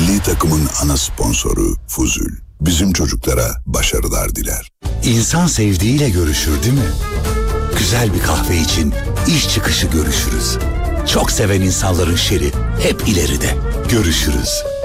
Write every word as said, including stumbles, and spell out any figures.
Milli takımın ana sponsoru Fuzul. Bizim çocuklara başarılar diler. İnsan sevdiğiyle görüşür değil mi? Güzel bir kahve için iş çıkışı görüşürüz. Çok seven insanların şeri hep ileride. Görüşürüz.